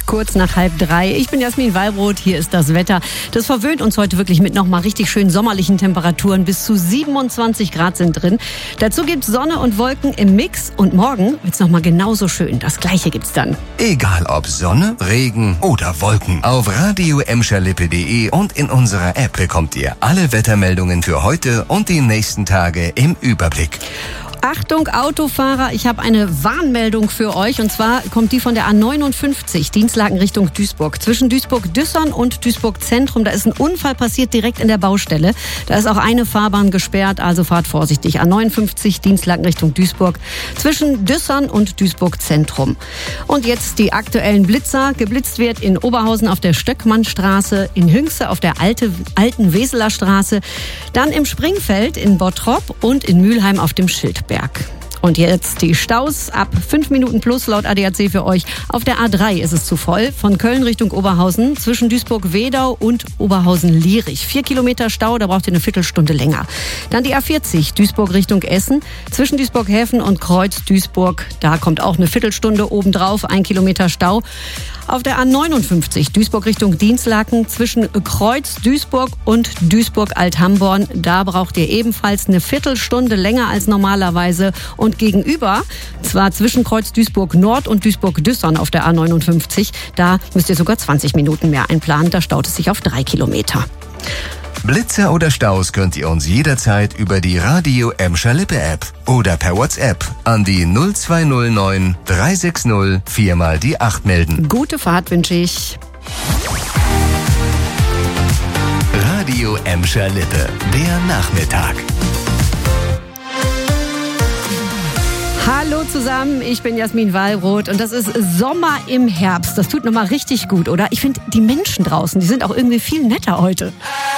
kurz nach 2:30. Ich bin Jasmin Wallbrot, hier ist das Wetter. Das verwöhnt uns heute wirklich mit nochmal richtig schön sommerlichen Temperaturen. Bis zu 27 Grad sind drin. Dazu gibt's Sonne und Wolken im Mix. Und morgen wird's nochmal genauso schön. Das Gleiche gibt's dann. Egal ob Sonne, Regen oder Wolken. Auf radio-emscherlippe.de und in unserer App bekommt ihr alle Wettermeldungen für heute und die nächsten Tage im Überblick. Achtung Autofahrer, ich habe eine Warnmeldung für euch und zwar kommt die von der A59, Dienstlaken Richtung Duisburg. Zwischen Duisburg-Düssern und Duisburg-Zentrum, da ist ein Unfall passiert direkt in der Baustelle. Da ist auch eine Fahrbahn gesperrt, also fahrt vorsichtig. A59, Dienstlaken Richtung Duisburg, zwischen Düssern und Duisburg-Zentrum. Und jetzt die aktuellen Blitzer. Geblitzt wird in Oberhausen auf der Stöckmannstraße, in Hünxe auf der alten Weseler Straße, dann im Springfeld in Bottrop und in Mülheim auf dem Schildberg. Und jetzt die Staus ab 5 Minuten plus laut ADAC für euch. Auf der A3 ist es zu voll. Von Köln Richtung Oberhausen zwischen Duisburg-Wedau und Oberhausen-Lierich. 4 Kilometer Stau, da braucht ihr eine Viertelstunde länger. Dann die A40 Duisburg Richtung Essen. Zwischen Duisburg-Häfen und Kreuz-Duisburg. Da kommt auch eine Viertelstunde obendrauf. 1 Kilometer Stau. Auf der A59 Duisburg Richtung Dienstlaken zwischen Kreuz-Duisburg und Duisburg-Althamborn. Da braucht ihr ebenfalls eine Viertelstunde länger als normalerweise. Und gegenüber, zwar zwischen Kreuz-Duisburg Nord und Duisburg-Düssern auf der A59, da müsst ihr sogar 20 Minuten mehr einplanen. Da staut es sich auf 3 Kilometer. Blitze oder Staus könnt ihr uns jederzeit über die Radio Emscher Lippe App oder per WhatsApp an die 0209 360 4 mal die 8 melden. Gute Fahrt wünsche ich. Radio Emscher Lippe, der Nachmittag. Hallo zusammen, ich bin Jasmin Wallbrot und das ist Sommer im Herbst. Das tut nochmal richtig gut, oder? Ich finde, die Menschen draußen, die sind auch irgendwie viel netter heute.